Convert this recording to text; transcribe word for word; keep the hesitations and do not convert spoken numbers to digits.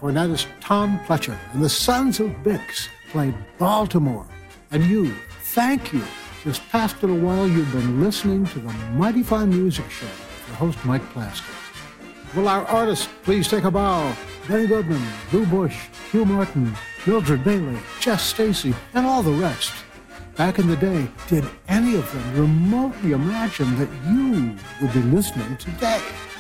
cornetist Tom Pletcher and the Sons of Bix played Baltimore. And you, thank you. This past little while, you've been listening to the Mighty Fine Music Show with your host, Mike Plaster. Will our artists please take a bow? Benny Goodman, Lou Bush, Hugh Martin, Mildred Bailey, Jess Stacy, and all the rest. Back in the day, did any of them remotely imagine that you would be listening today?